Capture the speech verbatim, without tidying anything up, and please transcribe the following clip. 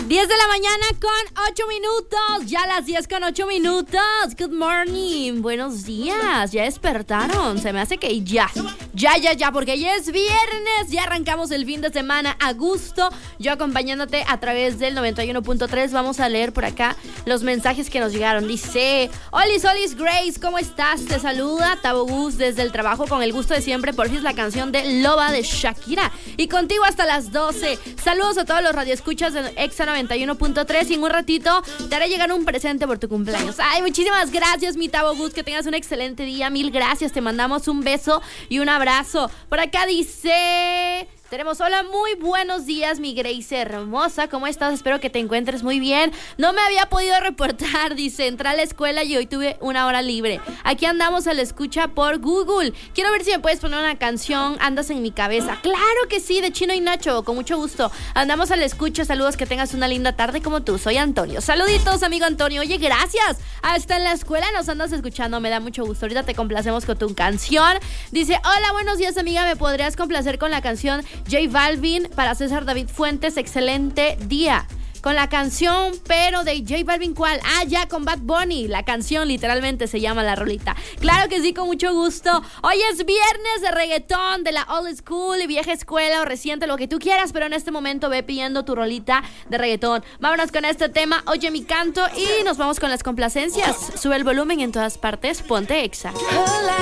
diez de la mañana con ocho minutos. Ya las diez con ocho minutos. Good morning. Buenos días. Ya despertaron. Se me hace que ya. Ya, ya, ya. Porque ya es viernes. Ya arrancamos el fin de semana a gusto. Yo acompañándote a través del noventa y uno punto tres. Vamos a leer por acá los mensajes que nos llegaron. Dice: Olis, Olis, Grace, ¿cómo estás? Te saluda Tabo Gus desde el trabajo con el gusto de siempre. Por fin la canción de Loba de Shakira. Y contigo hasta las doce. Saludos a todos los radioescuchas de Exa noventa y uno punto tres. Y en un ratito te haré llegar un presente por tu cumpleaños. Ay, muchísimas gracias, mi Tabo Gus. Que tengas un excelente día. Mil gracias. Te mandamos un beso y un abrazo. Por acá dice... Tenemos, hola, muy buenos días, mi Grace hermosa, ¿cómo estás? Espero que te encuentres muy bien. No me había podido reportar, dice, entré a la escuela y hoy tuve una hora libre. Aquí andamos a la escucha por Google. Quiero ver si me puedes poner una canción, Andas en mi cabeza. Claro que sí, de Chino y Nacho, con mucho gusto. Andamos a la escucha, saludos, que tengas una linda tarde como tú. Soy Antonio. Saluditos, amigo Antonio. Oye, gracias. Hasta en la escuela nos andas escuchando, me da mucho gusto. Ahorita te complacemos con tu canción. Dice, hola, buenos días, amiga, ¿me podrías complacer con la canción J Balvin para César David Fuentes? Excelente día. Con la canción, pero de J Balvin, ¿cuál? Ah, ya, con Bad Bunny. La canción literalmente se llama la rolita. Claro que sí, con mucho gusto. Hoy es viernes de reggaetón, de la old school, vieja escuela o reciente, lo que tú quieras, pero en este momento ve pidiendo tu rolita de reggaetón. Vámonos con este tema, Oye mi canto, y nos vamos con las complacencias. Sube el volumen en todas partes, ponte Exa.